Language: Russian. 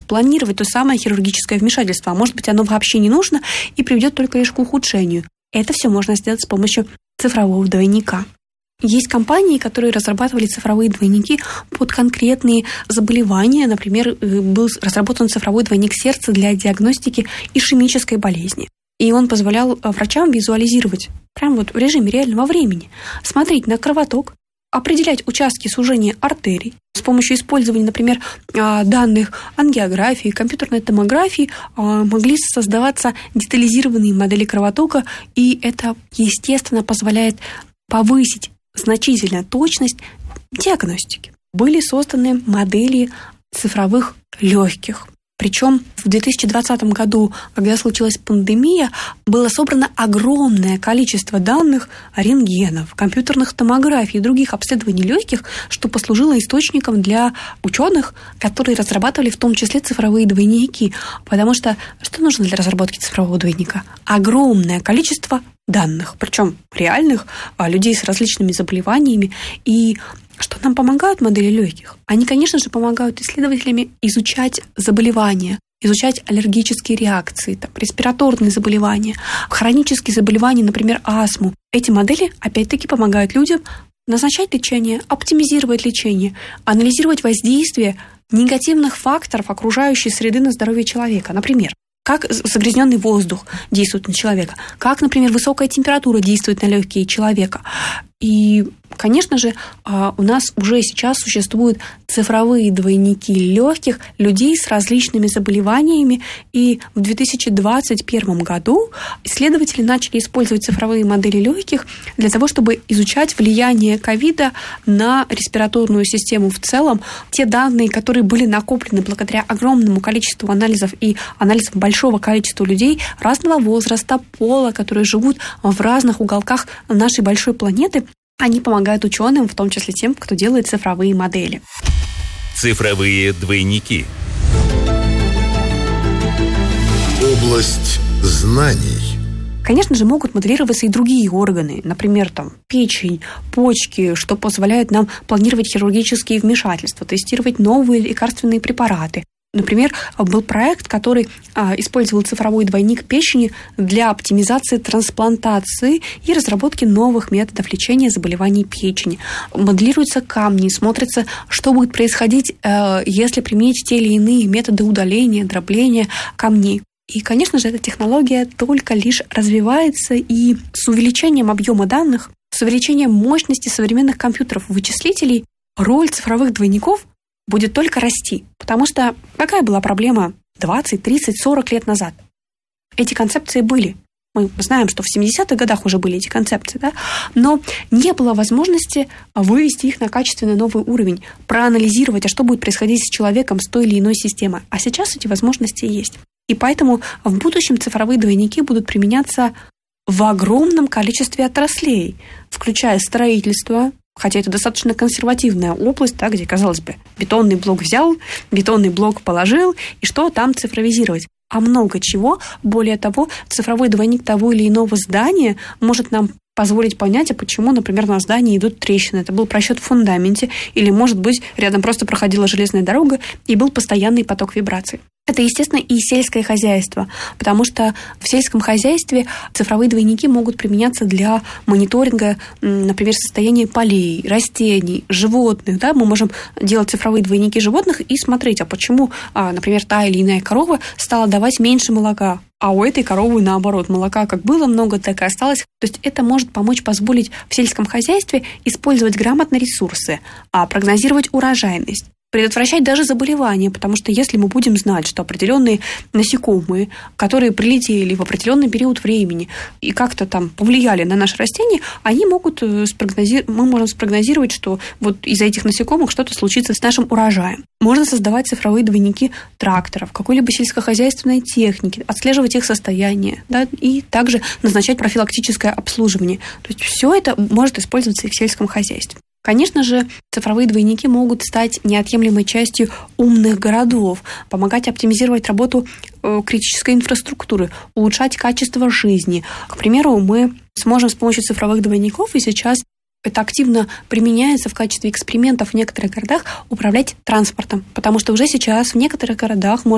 спланировать то самое хирургическое вмешательство, а может быть, оно вообще не нужно и приведет только лишь к ухудшению. Это все можно сделать с помощью цифрового двойника. Есть компании, которые разрабатывали цифровые двойники под конкретные заболевания. Например, был разработан цифровой двойник сердца для диагностики ишемической болезни. И он позволял врачам визуализировать прямо вот в режиме реального времени, смотреть на кровоток, определять участки сужения артерий. С помощью использования, например, данных ангиографии, компьютерной томографии могли создаваться детализированные модели кровотока, и это, естественно, позволяет повысить значительно точность диагностики. Были созданы модели цифровых легких. Причем в 2020 году, когда случилась пандемия, было собрано огромное количество данных рентгенов, компьютерных томографий и других обследований легких, что послужило источником для ученых, которые разрабатывали в том числе цифровые двойники. Потому что нужно для разработки цифрового двойника? Огромное количество данных, причем реальных, людей с различными заболеваниями. И что нам помогают модели легких? Они, конечно же, помогают исследователям изучать заболевания, изучать аллергические реакции, респираторные заболевания, хронические заболевания, например, астму. Эти модели, опять-таки, помогают людям назначать лечение, оптимизировать лечение, анализировать воздействие негативных факторов окружающей среды на здоровье человека. Например, как загрязненный воздух действует на человека, как, например, высокая температура действует на легкие человека. И, конечно же, у нас уже сейчас существуют цифровые двойники легких людей с различными заболеваниями. И в 2021 году исследователи начали использовать цифровые модели легких для того, чтобы изучать влияние ковида на респираторную систему в целом. Те данные, которые были накоплены благодаря огромному количеству анализов и анализов большого количества людей разного возраста, пола, которые живут в разных уголках нашей большой планеты, они помогают ученым, в том числе тем, кто делает цифровые модели. Цифровые двойники. Область знаний. Конечно же, могут моделироваться и другие органы, например, печень, почки, что позволяет нам планировать хирургические вмешательства, тестировать новые лекарственные препараты. Например, был проект, который использовал цифровой двойник печени для оптимизации трансплантации и разработки новых методов лечения заболеваний печени. Моделируются камни, смотрится, что будет происходить, если применить те или иные методы удаления, дробления камней. И, конечно же, эта технология только лишь развивается, и с увеличением объема данных, с увеличением мощности современных компьютеров-вычислителей роль цифровых двойников будет только расти. Потому что какая была проблема 20, 30, 40 лет назад? Эти концепции были. Мы знаем, что в 70-х годах уже были эти концепции, да? Но не было возможности вывести их на качественный новый уровень, проанализировать, а что будет происходить с человеком с той или иной системой. А сейчас эти возможности есть. И поэтому в будущем цифровые двойники будут применяться в огромном количестве отраслей, включая строительство, хотя это достаточно консервативная область, где, казалось бы, бетонный блок взял, бетонный блок положил, и что там цифровизировать? А много чего. Более того, цифровой двойник того или иного здания может нам позволить понять, почему, например, на здании идут трещины. Это был просчет в фундаменте, или, может быть, рядом просто проходила железная дорога и был постоянный поток вибраций. Это, естественно, и сельское хозяйство, потому что в сельском хозяйстве цифровые двойники могут применяться для мониторинга, например, состояния полей, растений, животных. Да? Мы можем делать цифровые двойники животных и смотреть, почему, например, та или иная корова стала давать меньше молока, а у этой коровы, наоборот, молока как было много, так и осталось. То есть это может позволить в сельском хозяйстве использовать грамотно ресурсы, прогнозировать урожайность, предотвращать даже заболевания, потому что если мы будем знать, что определенные насекомые, которые прилетели в определенный период времени и как-то повлияли на наше растение, мы можем спрогнозировать, что вот из-за этих насекомых что-то случится с нашим урожаем. Можно создавать цифровые двойники тракторов, какой-либо сельскохозяйственной техники, отслеживать их состояние, да, и также назначать профилактическое обслуживание. То есть все это может использоваться и в сельском хозяйстве. Конечно же, цифровые двойники могут стать неотъемлемой частью умных городов, помогать оптимизировать работу критической инфраструктуры, улучшать качество жизни. К примеру, мы сможем с помощью цифровых двойников, и сейчас это активно применяется в качестве экспериментов в некоторых городах, управлять транспортом, потому что уже сейчас в некоторых городах можно